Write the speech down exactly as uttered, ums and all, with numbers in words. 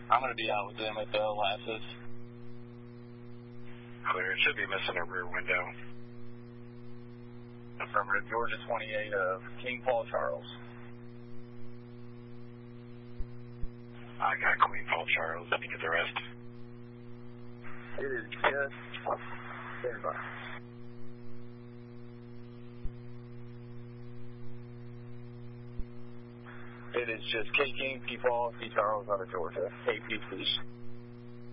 I'm going to be out with them at the Lasses. Clear. It should be missing a rear window. Affirmative, Georgia twenty-eight of King Paul Charles. I got Queen Paul Charles. Let me get the rest. It is just stand by. It is just K King, P Paul, C Charles out of Georgia. K P C.